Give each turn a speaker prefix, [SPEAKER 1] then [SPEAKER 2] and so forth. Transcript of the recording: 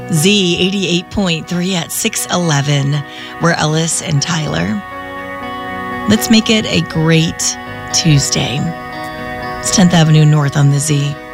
[SPEAKER 1] Z 88.3 at 611. We're Ellis and Tyler. Let's make it a great Tuesday. It's 10th Avenue North on the Z.